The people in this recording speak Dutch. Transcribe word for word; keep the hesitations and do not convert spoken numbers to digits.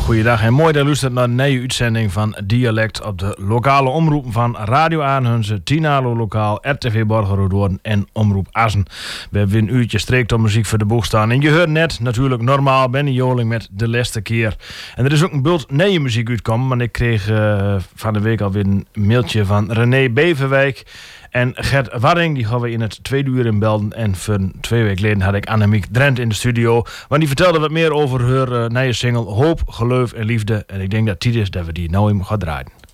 goeiedag en mooi dat u luistert naar een nieuwe uitzending van Dialect op de lokale omroepen van Radio Aanhunze, Tinalo Lokaal, R T V Borgerhoorn en Omroep Assen. We hebben weer een uurtje streektom muziek voor de boeg staan. En je hoort net natuurlijk normaal Benny Joling met De Laatste Keer. En er is ook een bult nieuwe muziek uitkomen, want ik kreeg uh, van de week alweer een mailtje van René Beverwijk. En Gert Warring, die hadden we in het tweede uur in Belden. En voor twee weken geleden had ik Annemiek Drent in de studio. Want die vertelde wat meer over haar uh, nieuwe single Hoop, Geloof en Liefde. En ik denk dat het tijd is dat we die nou even gaan draaien.